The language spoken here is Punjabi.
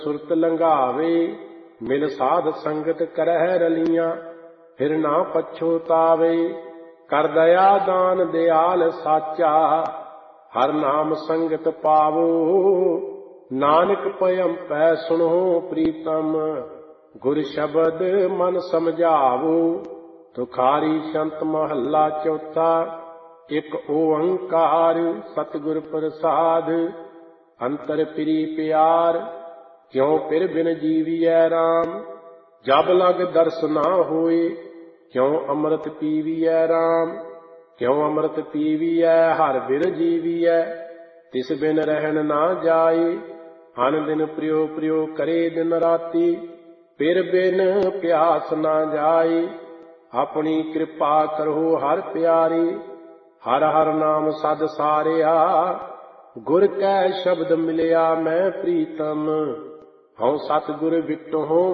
ਸੁਰਤ ਲੰਘਾਵੇ। ਮਿਲ ਸਾਧ ਸੰਗਤ ਕਰਹਿ ਰਲੀਆਂ, ਫਿਰ ਨਾ ਪਛੋਤਾਵੇ। ਕਰ ਦਇਆ ਦਾਨ ਦਿਆਲ ਸਾਚਾ, ਹਰ ਨਾਮ ਸੰਗਤ ਪਾਵੋ। ਨਾਨਕ ਭਇੰ ਪੈ ਸੁਣੋ ਪ੍ਰੀਤਮ, ਗੁਰ ਸ਼ਬਦ ਮਨ ਸਮਝਾਵੋ। ਤੁਖਾਰੀ ਸੰਤ ਮਹੱਲਾ ਚੌਥਾ। ਇਕ ਓੰਕਾਰ ਸਤਿਗੁਰ ਪ੍ਰਸਾਦ। ਅੰਤਰ ਪ੍ਰੀ ਪਿਆਰ, ਕਿਉ ਪਿਰ ਬਿਨ ਜੀਵੀਐ ਰਾਮ। ਜਬ ਲਗ ਦਰਸ ਨਾ ਹੋਏ, ਕਿਉ ਅੰਮ੍ਰਿਤ ਪੀਵੀਐ ਰਾਮ। ਕਿਉ ਅੰਮ੍ਰਿਤ ਪੀਵੀਐ ਹਰ ਬਿਨ ਜੀਵੀਐ, ਤਿਸ ਬਿਨ ਰਹਿਣ ਨਾ ਜਾਏ। ਅਨ ਦਿਨ ਪ੍ਰਿਯੋ ਪ੍ਰਿਯੋ ਕਰੇ ਦਿਨ ਰਾਤੀ, ਪਿਰ ਬਿਨ ਪਿਆਸ ਨਾ ਜਾਏ। ਆਪਣੀ ਕਿਰਪਾ ਕਰੋ ਹਰ ਪਿਆਰੇ, ਹਰ ਹਰ ਨਾਮ ਸਦ ਸਾਰਿਆ। ਗੁਰ ਕੈ ਸ਼ਬਦ ਮਿਲਿਆ ਮੈਂ ਪ੍ਰੀਤਮ, ਹਉ ਸਤਿਗੁਰ ਵਿਟਹੁ